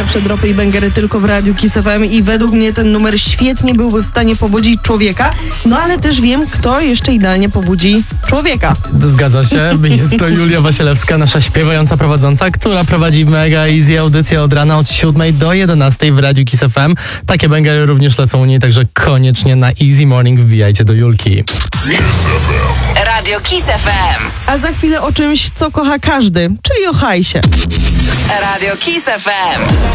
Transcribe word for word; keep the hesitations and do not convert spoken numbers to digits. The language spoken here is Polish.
najlepsze dropy i bangery tylko w Radiu Kiss F M i według mnie ten numer świetnie byłby w stanie pobudzić człowieka, no ale też wiem, kto jeszcze idealnie pobudzi człowieka. Zgadza się, jest to Julia Wasielewska, nasza śpiewająca prowadząca, która prowadzi mega easy audycję od rana od siódmej do jedenastej w Radiu Kiss F M. Takie bangery również lecą u niej, także koniecznie na Easy Morning wbijajcie do Julki. Radio Kiss F M. A za chwilę o czymś, co kocha każdy, czyli o hajsie. Radio Kiss F M.